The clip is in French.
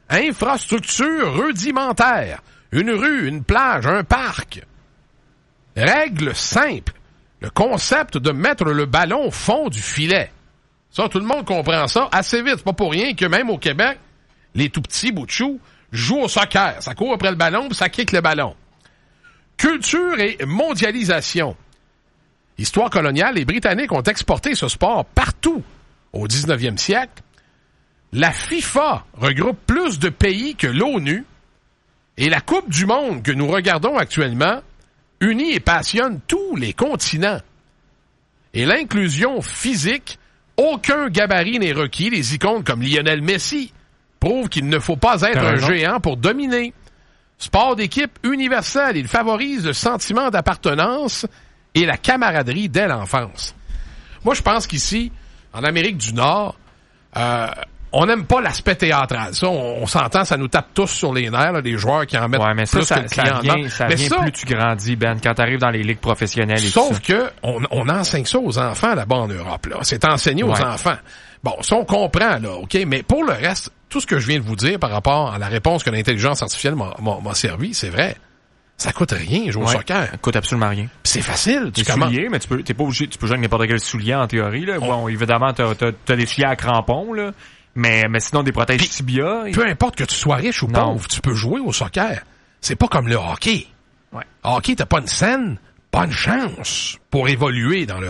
Infrastructure rudimentaire. Une rue, une plage, un parc. Règle simple. Le concept de mettre le ballon au fond du filet. Ça, tout le monde comprend ça assez vite. C'est pas pour rien que même au Québec, les tout petits bouts de chou jouent au soccer. Ça court après le ballon puis ça kick le ballon. Culture et mondialisation. Histoire coloniale, les Britanniques ont exporté ce sport partout au 19e siècle. La FIFA regroupe plus de pays que l'ONU et la Coupe du monde que nous regardons actuellement unit et passionne tous les continents. Et l'inclusion physique, aucun gabarit n'est requis. Les icônes comme Lionel Messi prouvent qu'il ne faut pas être un géant pour dominer. Sport d'équipe universel, il favorise le sentiment d'appartenance et la camaraderie dès l'enfance. Moi, je pense qu'ici, en Amérique du Nord, on n'aime pas l'aspect théâtral. Ça, on s'entend, ça nous tape tous sur les nerfs, là, les joueurs qui en mettent plus que le client. Ça vient plus tu grandis, Ben, quand t'arrives dans les ligues professionnelles. Sauf que on enseigne ça aux enfants là-bas en Europe. Là. C'est enseigné aux enfants. Bon, ça, on comprend, là, OK? Mais pour le reste, tout ce que je viens de vous dire par rapport à la réponse que l'intelligence artificielle m'a servi, c'est vrai. Ça coûte rien, jouer au soccer. Ça coûte absolument rien. Pis c'est facile. Tu souliers, mais t'es pas obligé, tu peux jouer avec n'importe quel soulier en théorie, là. Bon, évidemment, t'as des souliers à crampons, là. Mais sinon, des protèges tibia. Peu importe que tu sois riche ou pauvre, tu peux jouer au soccer. C'est pas comme le hockey. Ouais. Hockey, t'as pas une scène, pas une chance pour évoluer dans le